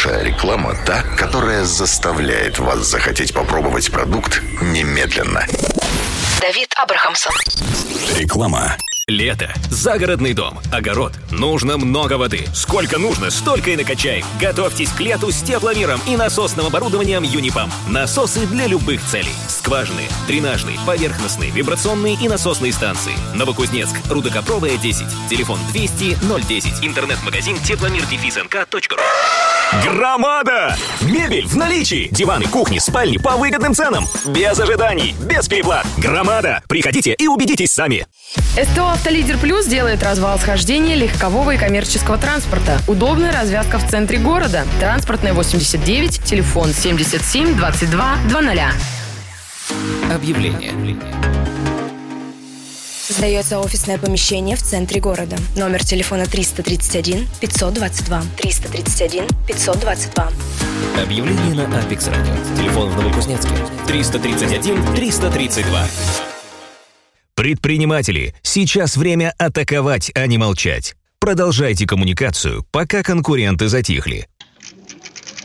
Хорошая реклама – та, которая заставляет вас захотеть попробовать продукт немедленно. Давид Абрахамсон. Реклама. Лето. Загородный дом. Огород. Нужно много воды. Сколько нужно, столько и накачай. Готовьтесь к лету с тепломером и насосным оборудованием Юнипам. Насосы для любых целей. Скважины, дренажные, поверхностные, вибрационные и насосные станции. Новокузнецк. Рудокопровая, 10. Телефон 200-010. Интернет-магазин тепломир-нк.ру. Громада! Мебель в наличии. Диваны, кухни, спальни по выгодным ценам. Без ожиданий, без переплат. Громада! Приходите и убедитесь сами. СТО «Автолидер Плюс» делает развал схождения легкового и коммерческого транспорта. Удобная развязка в центре города. Транспортная 89, телефон 77 22 00. Объявление. Сдается офисное помещение в центре города. Номер телефона 331 522. 331 522. Объявление на Apex Radio. Телефон в Новокузнецке 331 332. Предприниматели, сейчас время атаковать, а не молчать. Продолжайте коммуникацию, пока конкуренты затихли.